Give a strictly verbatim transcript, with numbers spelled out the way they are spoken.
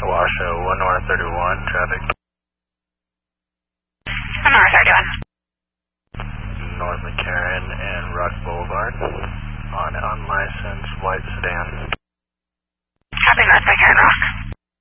Washoe, one North thirty-one, traffic. one North thirty-one. North McCarran and Rock Boulevard on unlicensed white sedan. Copy North McCarran, Rock.